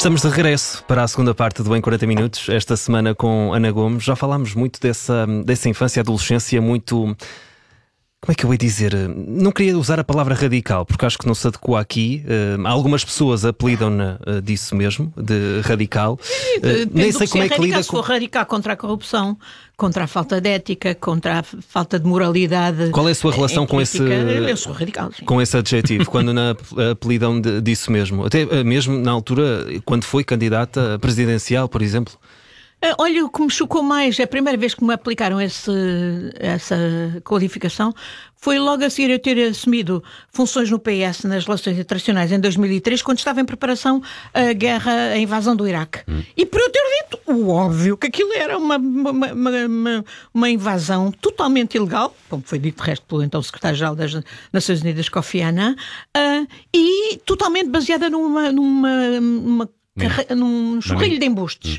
Estamos de regresso para a segunda parte do Em 40 Minutos, esta semana com Ana Gomes. Já falámos muito dessa infância e adolescência muito... Como é que eu ia dizer? Não queria usar a palavra radical, porque acho que não se adequa aqui. Algumas pessoas apelidam-na disso mesmo, de radical. Nem sei como é que lida com... radical contra a corrupção, contra a falta de ética, contra a falta de moralidade. Qual é a sua relação com esse... Eu sou radical, sim. Com esse adjetivo, quando apelidam disso mesmo? Até mesmo na altura, quando foi candidata presidencial, por exemplo? Olha, o que me chocou mais, a primeira vez que me aplicaram essa qualificação foi logo a seguir eu ter assumido funções no PS nas relações internacionais em 2003, quando estava em preparação a invasão do Iraque. E por eu ter dito o óbvio que aquilo era uma invasão totalmente ilegal, como foi dito de resto pelo então secretário-geral das Nações Unidas, Kofi Annan, e totalmente baseada num churrilho de embustes.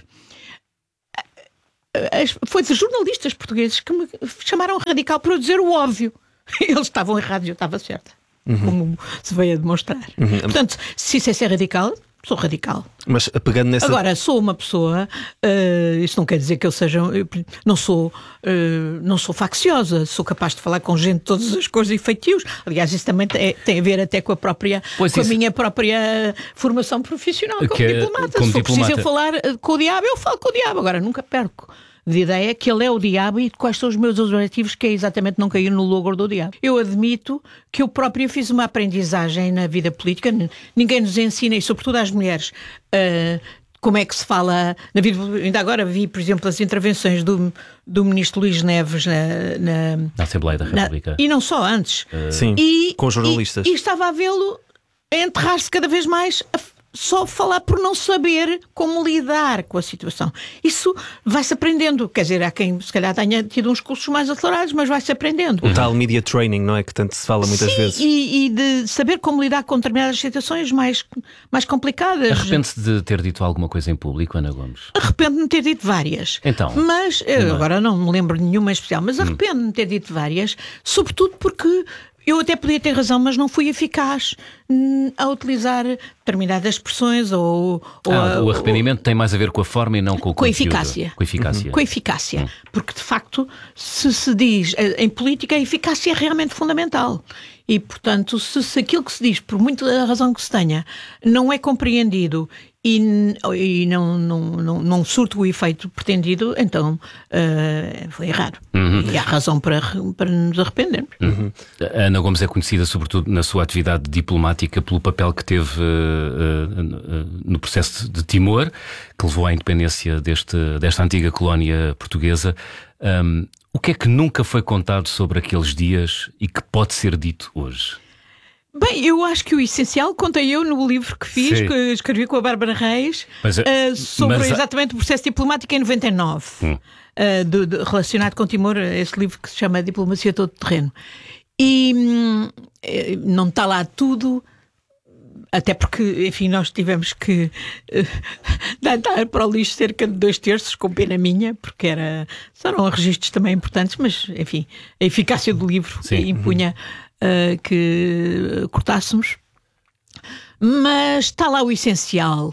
Foi de jornalistas portugueses que me chamaram radical por eu dizer o óbvio. Eles estavam errados e eu estava certa. Como se veio a demonstrar. Portanto, se isso é ser radical, sou radical. Mas pegando nessa... Agora, sou uma pessoa, isso não quer dizer que eu seja... não sou facciosa, sou capaz de falar com gente de todas as cores e feitios. Aliás, isso também tem a ver até com a minha própria formação profissional como diplomata. Se for preciso eu falar com o diabo, eu falo com o diabo. Agora, nunca perco de ideia que ele é o diabo e quais são os meus objetivos, que é exatamente não cair no logro do diabo. Eu admito que eu própria fiz uma aprendizagem na vida política. Ninguém nos ensina, e sobretudo às mulheres, como é que se fala na vida. Ainda agora vi, por exemplo, as intervenções do ministro Luís Neves na Assembleia da República. E não só antes. Sim, com jornalistas. E estava a vê-lo enterrar-se cada vez mais só falar por não saber como lidar com a situação. Isso vai-se aprendendo. Quer dizer, há quem se calhar tenha tido uns cursos mais acelerados, mas vai-se aprendendo. O tal media training, não é? Que tanto se fala muitas vezes. E de saber como lidar com determinadas situações mais complicadas. Arrepende-se de ter dito alguma coisa em público, Ana Gomes? Arrependo-me de ter dito várias. Então? Mas, agora não me lembro de nenhuma especial, mas arrependo-me de ter dito várias, sobretudo porque... Eu até podia ter razão, mas não fui eficaz a utilizar determinadas expressões ou o arrependimento tem mais a ver com a forma e não com o conteúdo. Eficácia. Com a eficácia. Com a eficácia. Porque, de facto, se diz em política, a eficácia é realmente fundamental. E, portanto, se aquilo que se diz, por muita razão que se tenha, não é compreendido e não surte o efeito pretendido, então foi errado. E há razão para nos arrependermos. A Ana Gomes é conhecida, sobretudo na sua atividade diplomática, pelo papel que teve no processo de Timor, que levou à independência desta antiga colónia portuguesa. O que é que nunca foi contado sobre aqueles dias e que pode ser dito hoje? Bem, eu acho que o essencial contei eu no livro que fiz, que escrevi com a Bárbara Reis, sobre exatamente o processo diplomático em 99, relacionado com Timor, esse livro que se chama Diplomacia Todo Terreno. E não está lá tudo, até porque, enfim, nós tivemos que dar para o lixo cerca de 2/3, com pena minha, porque eram registros também importantes, mas, enfim, a eficácia do livro impunha que cortássemos. Mas está lá o essencial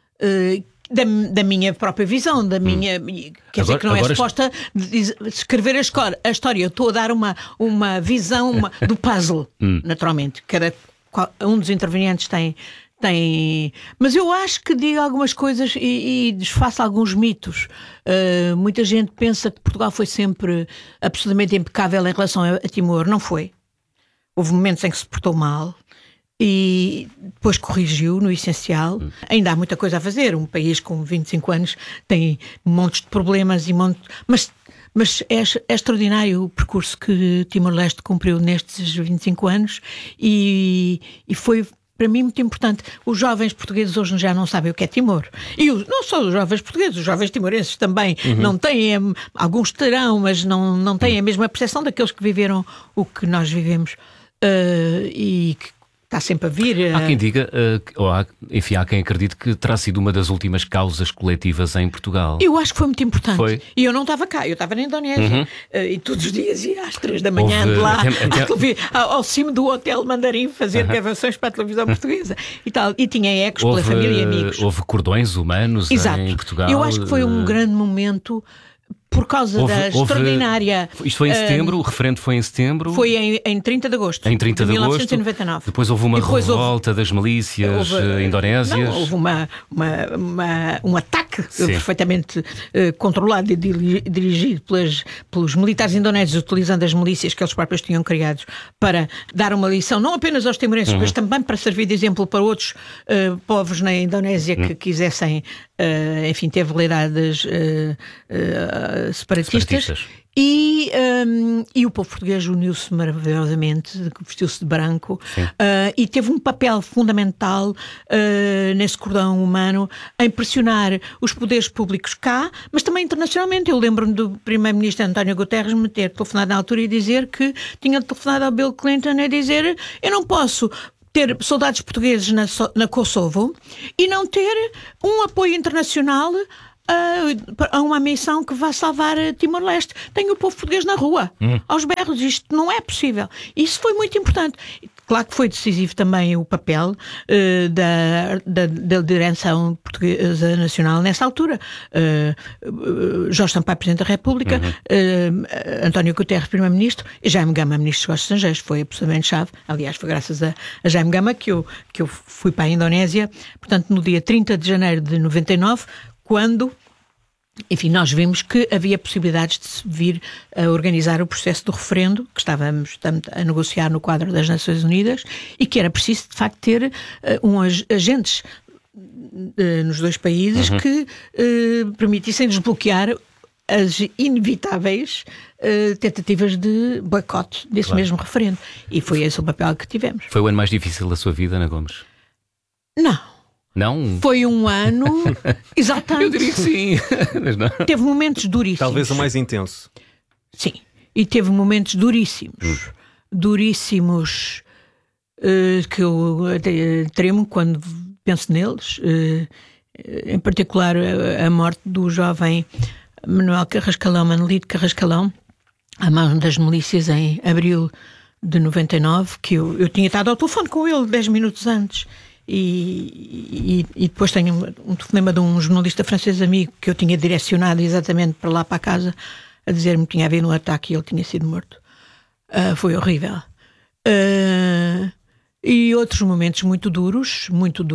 da minha própria visão, da minha... Quer dizer que não é suposta escrever a história. Eu estou a dar uma visão do puzzle, naturalmente. Um dos intervenientes tem... Mas eu acho que digo algumas coisas e desfaço alguns mitos. Muita gente pensa que Portugal foi sempre absolutamente impecável em relação a Timor. Não foi. Houve momentos em que se portou mal e depois corrigiu no essencial. Ainda há muita coisa a fazer. Um país com 25 anos tem montes de problemas mas é extraordinário o percurso que Timor-Leste cumpriu nestes 25 anos e foi, para mim, muito importante. Os jovens portugueses hoje já não sabem o que é Timor. E não só os jovens portugueses, os jovens timorenses também não têm, alguns terão, mas não têm a mesma percepção daqueles que viveram o que nós vivemos e que está sempre a vir. Há quem diga, enfim, há quem acredite que terá sido uma das últimas causas coletivas em Portugal. Eu acho que foi muito importante. Foi. E eu não estava cá, eu estava na Indonésia. E todos os dias ia às 3 da manhã de lá ao cimo do Hotel Mandarim fazer gravações para a televisão portuguesa e tal. E tinha ecos pela família e amigos. Houve cordões humanos em Portugal. Eu acho que foi um grande momento. Por causa da extraordinária... Isto foi em setembro, o referendo foi em setembro? Foi em 30 de agosto. Em 30 de 1999. Depois houve uma revolta das milícias indonésias. Não, houve um ataque perfeitamente controlado e dirigido pelos militares indonésios, utilizando as milícias que eles próprios tinham criado para dar uma lição, não apenas aos timorenses, mas também para servir de exemplo para outros povos na Indonésia que quisessem, enfim, ter veleiradas separatistas. E o povo português uniu-se maravilhosamente, vestiu-se de branco e teve um papel fundamental nesse cordão humano em pressionar os poderes públicos cá, mas também internacionalmente. Eu lembro-me do primeiro-ministro António Guterres me ter telefonado na altura e dizer que tinha telefonado ao Bill Clinton a dizer: eu não posso ter soldados portugueses na Kosovo e não ter um apoio internacional a uma missão que vá salvar Timor-Leste. Tem o povo português na rua, aos berros. Isto não é possível. Isso foi muito importante. Claro que foi decisivo também o papel da direção portuguesa nacional nessa altura. Jorge Sampaio, Presidente da República, António Guterres, Primeiro-Ministro, e Jaime Gama, Ministro dos Negócios Estrangeiros. Foi absolutamente chave. Aliás, foi graças a Jaime Gama que eu fui para a Indonésia, portanto, no dia 30 de janeiro de 99, quando, enfim, nós vimos que havia possibilidades de se vir a organizar o processo do referendo, que estávamos a negociar no quadro das Nações Unidas, e que era preciso, de facto, ter agentes nos dois países que permitissem desbloquear as inevitáveis tentativas de boicote desse mesmo referendo. E foi esse o papel que tivemos. Foi o ano mais difícil da sua vida, Ana Gomes? Não? Foi um ano exaltante. Eu diria que sim. Mas não. Teve momentos duríssimos. Talvez o mais intenso. Sim. E teve momentos duríssimos. Duríssimos que eu tremo quando penso neles. Em particular a morte do jovem Manuel Carrascalão, Manolito Carrascalão, à mão das milícias em abril de 99, que eu tinha estado ao telefone com ele 10 minutos antes. E depois tenho um telefonema de um jornalista francês amigo que eu tinha direcionado exatamente para lá, para a casa, a dizer-me que tinha havido um ataque e ele tinha sido morto. Foi horrível. E outros momentos muito duros,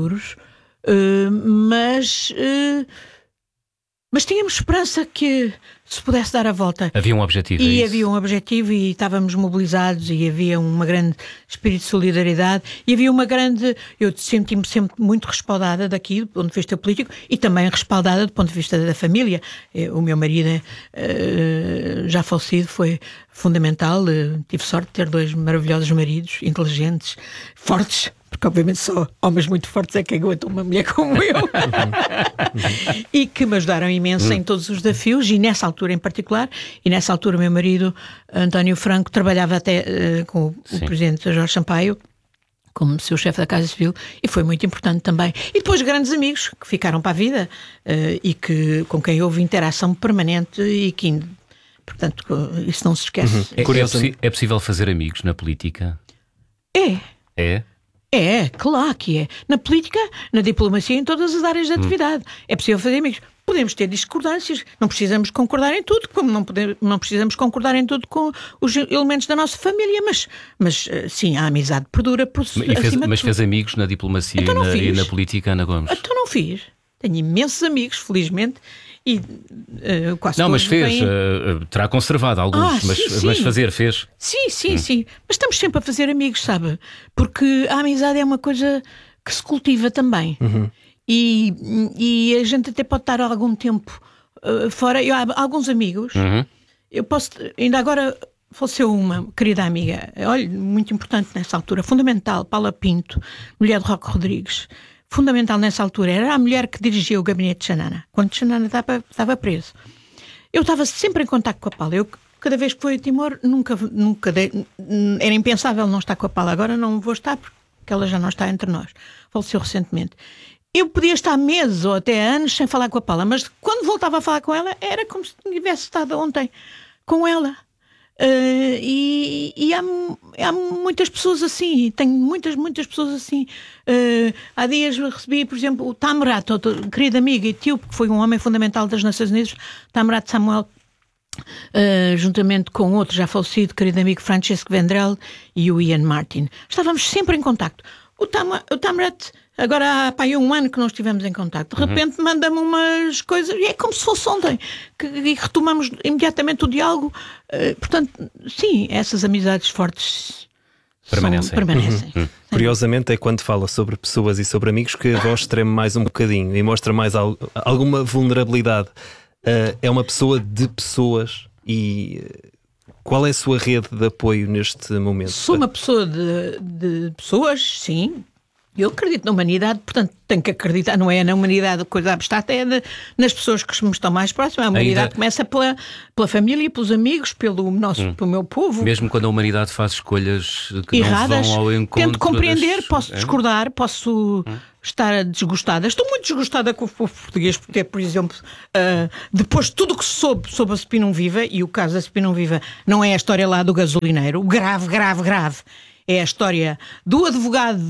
mas tínhamos esperança que se pudesse dar a volta. Havia um objetivo. E havia um objetivo e estávamos mobilizados e havia uma grande espírito de solidariedade e havia uma grande... Eu senti-me sempre muito respaldada daqui, do ponto de vista político, e também respaldada do ponto de vista da família. O meu marido, já falecido, foi fundamental. Tive sorte de ter 2 maravilhosos maridos, inteligentes, fortes, porque obviamente só homens muito fortes é que aguentam uma mulher como eu. E que me ajudaram imenso em todos os desafios, e nessa altura em particular. E nessa altura o meu marido, António Franco, trabalhava até com o Presidente Jorge Sampaio como seu chefe da Casa Civil, e foi muito importante também. E depois grandes amigos que ficaram para a vida e com quem houve interação permanente e que, portanto, isso não se esquece. É possível fazer amigos na política? É? É, claro que é. Na política, na diplomacia, em todas as áreas de atividade. É possível fazer amigos. Podemos ter discordâncias, não precisamos concordar em tudo, como não precisamos concordar em tudo com os elementos da nossa família, mas sim, a amizade perdura por Mas fez amigos na diplomacia e na política, Ana Gomes? Então não fiz. Tenho imensos amigos, felizmente, e quase não, mas fez, terá conservado alguns, mas fazer, fez. Sim. Mas estamos sempre a fazer amigos, sabe? Porque a amizade é uma coisa que se cultiva também. E a gente até pode estar algum tempo fora. Eu há alguns amigos, eu posso, ainda agora faleceu uma querida amiga, olha, muito importante nessa altura, fundamental, Paula Pinto, mulher de Roque Rodrigues. Fundamental nessa altura, era a mulher que dirigia o gabinete de Xanana, quando Xanana estava preso. Eu estava sempre em contacto com a Paula. Eu, cada vez que fui a Timor, nunca era impensável não estar com a Paula. Agora não vou estar porque que ela já não está entre nós. Faleceu recentemente. Eu podia estar meses ou até anos sem falar com a Paula, mas quando voltava a falar com ela, era como se tivesse estado ontem com ela. E há muitas pessoas assim, tenho muitas pessoas assim. Há dias recebi, por exemplo, o Tamrat, outro querido amigo e tio, que foi um homem fundamental das Nações Unidas, Tamrat Samuel, juntamente com outro já falecido, querido amigo Francesco Vendrell e o Ian Martin. Estávamos sempre em contacto. O Tamrat, agora há um ano que não estivemos em contacto, de repente manda-me umas coisas, e é como se fosse ontem, e retomamos imediatamente o diálogo. Portanto, sim, essas amizades fortes permanecem. Curiosamente é quando fala sobre pessoas e sobre amigos que a voz treme mais um bocadinho e mostra mais alguma vulnerabilidade. É uma pessoa de pessoas e... Qual é a sua rede de apoio neste momento? Sou uma pessoa de pessoas, sim. Eu acredito na humanidade, portanto tenho que acreditar, não é na humanidade coisa abstrata, é nas pessoas que me estão mais próximas. A humanidade começa pela família, pelos amigos, pelo meu povo. Mesmo quando a humanidade faz escolhas que erradas, não vão ao encontro. Tento compreender, posso discordar, posso estar desgostada. Estou muito desgostada com o povo português por ter, por exemplo, depois de tudo que se soube sobre a Spinum Viva, e o caso da Spinum Viva não é a história lá do gasolineiro, o grave, é a história do advogado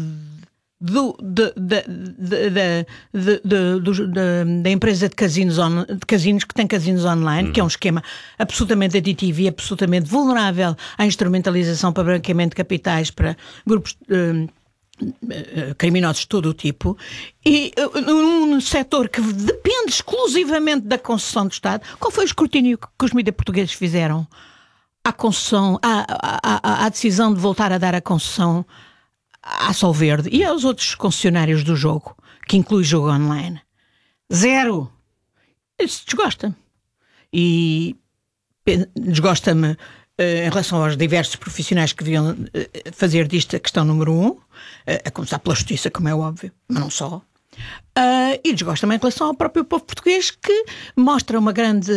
da empresa de casinos que tem casinos online, que é um esquema absolutamente aditivo e absolutamente vulnerável à instrumentalização para branqueamento de capitais para grupos criminosos de todo o tipo, e num setor que depende exclusivamente da concessão do Estado. Qual foi o escrutínio que os mídias portugueses fizeram à concessão, à decisão de voltar a dar a concessão à Solverde e aos outros concessionários do jogo, que inclui jogo online? Zero. Isso desgosta-me. E desgosta-me em relação aos diversos profissionais que deviam fazer disto a questão número 1, a começar pela justiça, como é óbvio, mas não só. E desgosta-me em relação ao próprio povo português, que mostra uma grande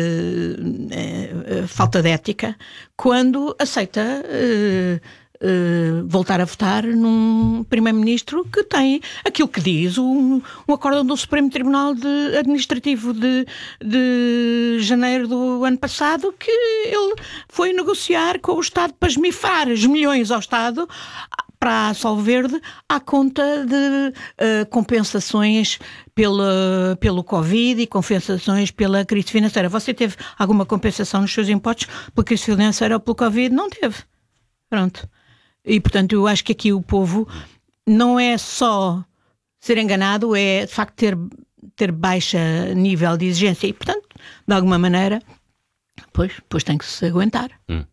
falta de ética quando aceita voltar a votar num primeiro-ministro que tem aquilo que diz um acórdão do Supremo Tribunal Administrativo de janeiro do ano passado, que ele foi negociar com o Estado para esmifrar os milhões ao Estado para a Solverde à conta de compensações pelo Covid e compensações pela crise financeira. Você teve alguma compensação nos seus impostos pela crise financeira ou pelo Covid? Não teve. Pronto. E, portanto, eu acho que aqui o povo não é só ser enganado, é, de facto, ter baixa nível de exigência. E, portanto, de alguma maneira, pois tem que se aguentar.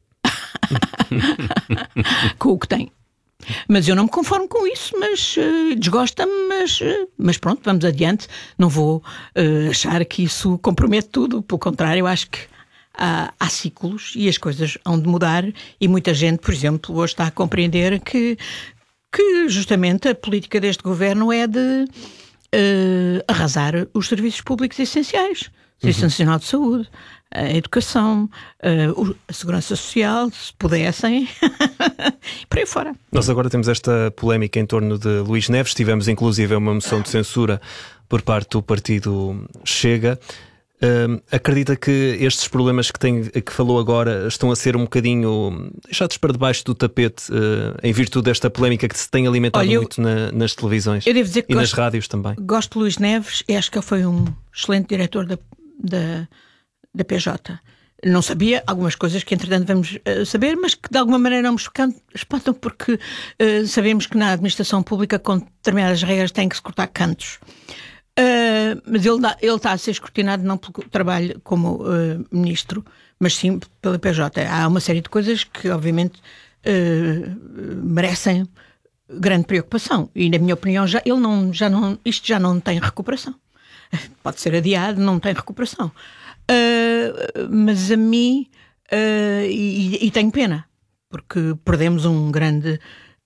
Com o que tem. Mas eu não me conformo com isso, mas desgosta-me, mas pronto, vamos adiante. Não vou achar que isso compromete tudo. Pelo contrário, eu acho que há ciclos e as coisas hão de mudar, e muita gente, por exemplo, hoje está a compreender que justamente a política deste governo é de arrasar os serviços públicos essenciais, o Serviço Nacional de Saúde, a educação, a segurança social, se pudessem, por aí fora. Nós agora temos esta polémica em torno de Luís Neves, tivemos inclusive uma moção de censura por parte do partido Chega. Acredita que estes problemas que falou agora estão a ser um bocadinho deixados para debaixo do tapete em virtude desta polémica que se tem alimentado muito nas televisões e nas rádios também? Gosto de Luís Neves e acho que ele foi um excelente diretor da PJ. Não sabia algumas coisas que entretanto vamos saber, mas que de alguma maneira não me espantam, porque sabemos que na administração pública, com determinadas regras, tem que se cortar cantos. Mas ele está a ser escrutinado não pelo trabalho como ministro, mas sim pela PJ. Há uma série de coisas que obviamente merecem grande preocupação, e na minha opinião isto já não tem recuperação. Pode ser adiado, não tem recuperação. Mas a mim, e tenho pena, porque perdemos um grande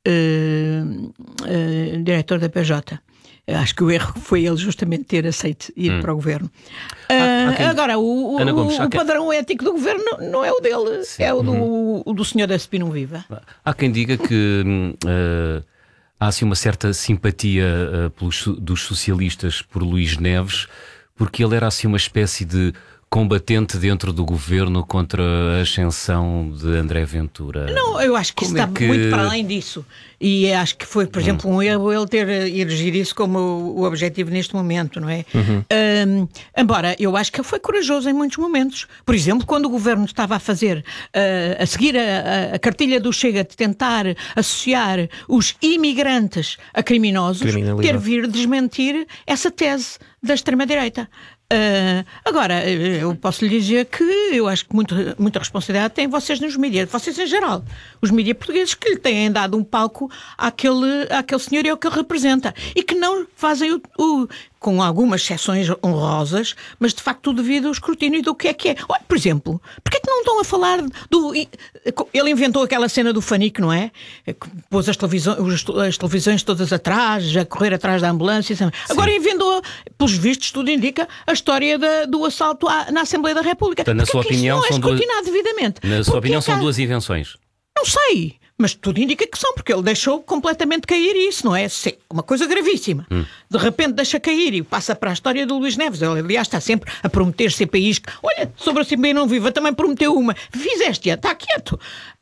diretor da PJ. Acho que o erro foi ele justamente ter aceito ir para o governo. Agora, o padrão ético do governo não é o dele, é o do senhor da Spinum Viva. Há quem diga que há assim uma certa simpatia dos socialistas por Luís Neves, porque ele era assim uma espécie de combatente dentro do governo contra a ascensão de André Ventura. Não, eu acho que isso está muito para além disso. E acho que foi, por exemplo, um erro ele ter erigido isso como o objetivo neste momento, não é? Embora eu acho que ele foi corajoso em muitos momentos. Por exemplo, quando o governo estava a fazer, a seguir a cartilha do Chega de tentar associar os imigrantes a criminosos, ter vir desmentir essa tese da extrema-direita. Agora, eu posso lhe dizer que eu acho que muita responsabilidade têm vocês nos mídias, vocês em geral, os mídias portugueses, que lhe têm dado um palco àquele senhor e ao que ele representa, e que não fazem com algumas exceções honrosas, mas de facto devido ao escrutínio do que é. Olha, por exemplo, porquê é que não estão a falar do... Ele inventou aquela cena do Fanico, não é? Pôs as televisões todas atrás, a correr atrás da ambulância. Agora inventou, pelos vistos, tudo indica, a história do assalto na Assembleia da República. Então, na sua opinião, não é escrutinado devidamente? Na sua opinião, são duas invenções? Não sei. Mas tudo indica que são, porque ele deixou completamente cair isso, não é? Uma coisa gravíssima. De repente deixa cair e passa para a história do Luís Neves. Ele, aliás, está sempre a prometer CPIs. Olha, sobre a CPI não viva, também prometeu uma. Fizeste-a, está quieto.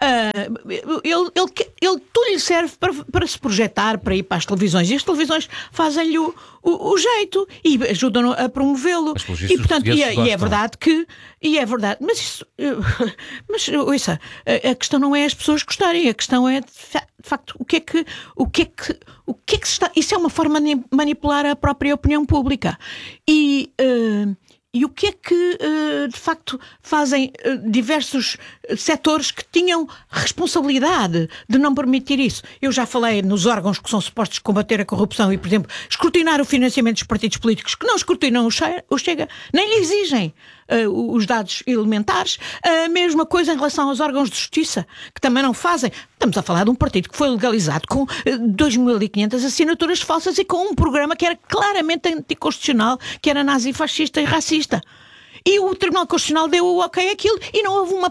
Ele tudo lhe serve para se projetar, para ir para as televisões. E as televisões fazem-lhe o jeito e ajudam a promovê-lo. E, portanto, é verdade que... E é verdade, mas isso... Mas, ouça, a questão não é as pessoas gostarem, a questão é, de facto, o que é que se está... Isso é uma forma de manipular a própria opinião pública. E o que é que, de facto, fazem diversos setores que tinham responsabilidade de não permitir isso? Eu já falei nos órgãos que são supostos combater a corrupção e, por exemplo, escrutinar o financiamento dos partidos políticos, que não escrutinam o Chega, nem lhe exigem os dados elementares. A mesma coisa em relação aos órgãos de justiça, que também não fazem. Estamos a falar de um partido que foi legalizado com 2.500 assinaturas falsas e com um programa que era claramente anticonstitucional, que era nazi-fascista e racista. E o Tribunal Constitucional deu o ok àquilo e não houve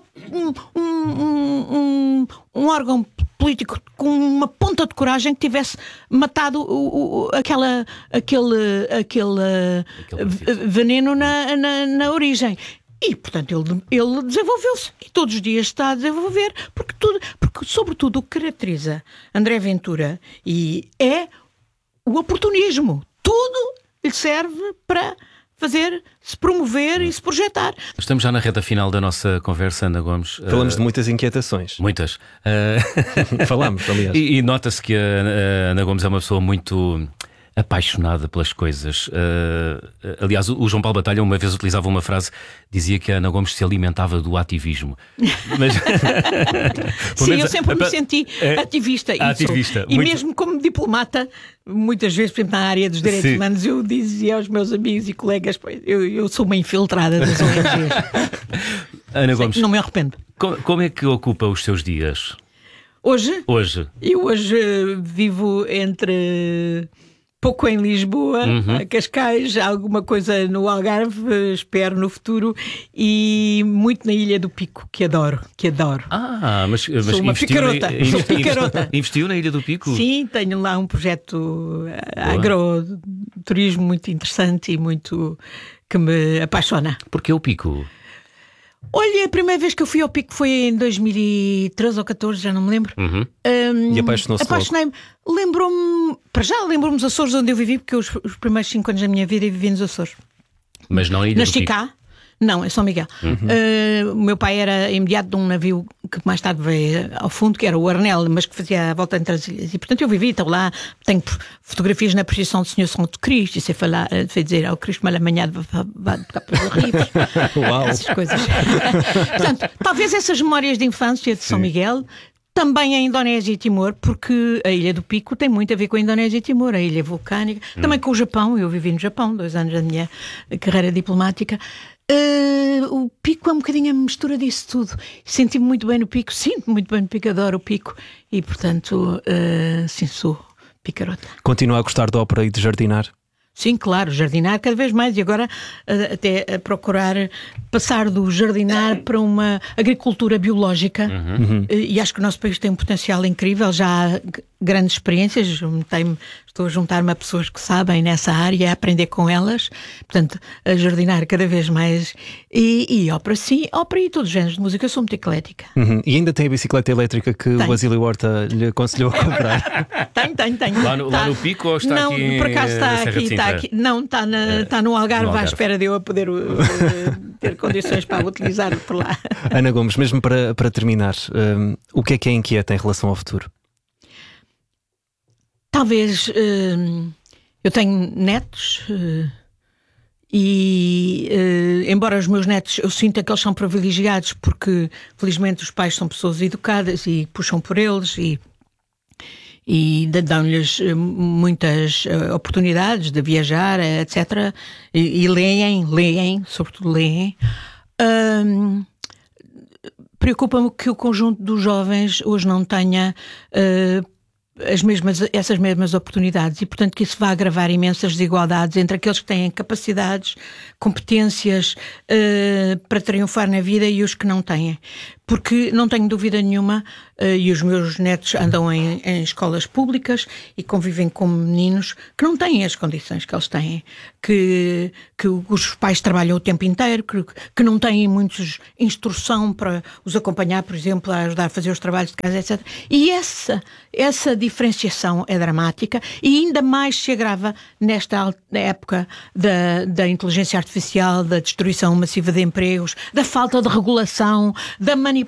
um órgão político com uma ponta de coragem que tivesse matado aquele veneno na origem. E, portanto, ele desenvolveu-se e todos os dias está a desenvolver, porque sobretudo, o que caracteriza André Ventura é o oportunismo. Tudo lhe serve para se promover e se projetar. Estamos já na reta final da nossa conversa, Ana Gomes. Falamos de muitas inquietações. Muitas. Falamos, aliás. E nota-se que a Ana Gomes é uma pessoa muito apaixonada pelas coisas. Aliás, o João Paulo Batalha uma vez utilizava uma frase, dizia que a Ana Gomes se alimentava do ativismo. Sim, eu sempre me senti ativista. E mesmo como diplomata, muitas vezes, por exemplo, na área dos direitos humanos, eu dizia aos meus amigos e colegas, eu sou uma infiltrada das ONGs. Ana Gomes, não me arrependo. Como é que ocupa os seus dias? Hoje? Hoje. Eu hoje vivo entre... pouco em Lisboa, Cascais, alguma coisa no Algarve, espero no futuro, e muito na Ilha do Pico, que adoro. Mas sou uma picarota. Investiu na Ilha do Pico? Sim, tenho lá um projeto agroturismo muito interessante e muito que me apaixona. Porquê o Pico? Olha, a primeira vez que eu fui ao Pico foi em 2013 ou 14, já não me lembro. E apaixonou-se. Apaixonei-me. Lembro-me dos Açores, onde eu vivi, porque os primeiros 5 anos da minha vida eu vivi nos Açores. Mas não na Ilha do Pico? Não, é São Miguel. O meu pai era imediato de um navio que mais tarde veio ao fundo, que era o Arnel, mas que fazia a volta entre as ilhas. E portanto eu vivi, estou lá, tenho fotografias na procissão do Senhor Santo Cristo, e sei falar, foi dizer ao Cristo malamanhado, vai tocar pelos ribos. Uau. Essas coisas. Portanto, talvez essas memórias de infância de São Miguel. Também a Indonésia e Timor, porque a Ilha do Pico tem muito a ver com a Indonésia e Timor, a ilha vulcânica, também com o Japão. Eu vivi no Japão 2 anos da minha carreira diplomática. O Pico é um bocadinho a mistura disso tudo. Senti-me muito bem no Pico, sinto-me muito bem no Pico, adoro o Pico e, portanto, sim, sou picarota. Continua a gostar de ópera e de jardinar? Sim, claro, jardinar cada vez mais e agora até a procurar passar do jardinar para uma agricultura biológica. E acho que o nosso país tem um potencial incrível. Já grandes experiências, estou a juntar-me a pessoas que sabem nessa área, a aprender com elas, portanto, a jardinar cada vez mais. E ópera, sim, ópera e todos os géneros de música. Eu sou muito eclética. E ainda tem a bicicleta elétrica que o Basílio Horta lhe aconselhou a comprar? Tenho. Lá no Pico ou está não, aqui em por acaso está aqui. Não, está no Algarve, à espera de eu a poder ter condições para utilizar por lá. Ana Gomes, mesmo para terminar, o que é inquieta em relação ao futuro? Talvez eu tenho netos e embora os meus netos eu sinta que eles são privilegiados porque felizmente os pais são pessoas educadas e puxam por eles e dão-lhes muitas oportunidades de viajar, etc. E leem, sobretudo leem. Preocupa-me que o conjunto dos jovens hoje não tenha essas mesmas oportunidades e, portanto, que isso vai agravar imensas desigualdades entre aqueles que têm capacidades, competências para triunfar na vida e os que não têm. Porque não tenho dúvida nenhuma, e os meus netos andam em escolas públicas e convivem com meninos que não têm as condições que eles têm, que os pais trabalham o tempo inteiro, que não têm muitos instrução para os acompanhar, por exemplo, a ajudar a fazer os trabalhos de casa, etc. E essa diferenciação é dramática e ainda mais se agrava nesta época da inteligência artificial, da destruição massiva de empregos, da falta de regulação, da manipulação.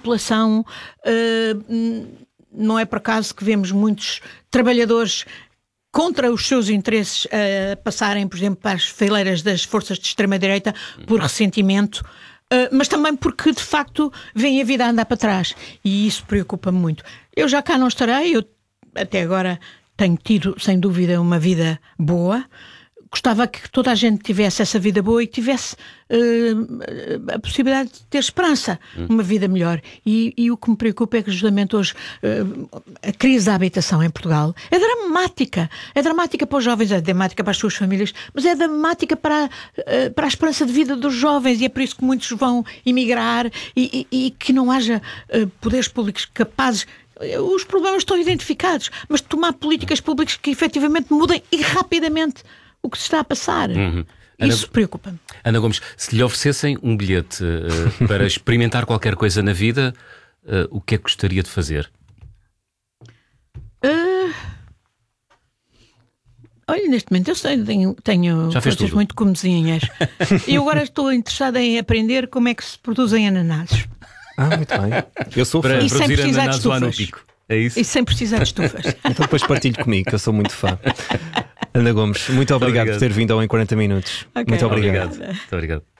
Não é por acaso que vemos muitos trabalhadores contra os seus interesses passarem, por exemplo, para as fileiras das forças de extrema-direita por ressentimento, mas também porque, de facto, vem a vida a andar para trás. E isso preocupa-me muito. Eu já cá não estarei, eu até agora tenho tido, sem dúvida, uma vida boa. Gostava que toda a gente tivesse essa vida boa e que tivesse a possibilidade de ter esperança, uma vida melhor. E o que me preocupa é que justamente hoje a crise da habitação em Portugal é dramática. É dramática para os jovens, é dramática para as suas famílias, mas é dramática para a esperança de vida dos jovens e é por isso que muitos vão emigrar e que não haja poderes públicos capazes. Os problemas estão identificados, mas tomar políticas públicas que efetivamente mudem e rapidamente o que se está a passar. Isso preocupa-me. Ana Gomes, se lhe oferecessem um bilhete para experimentar qualquer coisa na vida, o que é que gostaria de fazer? Olha, neste momento eu tenho coisas muito comezinhas. E agora estou interessada em aprender como é que se produzem ananases. Muito bem. Eu sou fã. E sem precisar de estufas. No Pico. É isso? E sem precisar de estufas. Então depois partilhe comigo, que eu sou muito fã. Ana Gomes, muito obrigado por ter vindo ao Em 40 Minutos. Okay. Muito obrigado. Muito obrigado.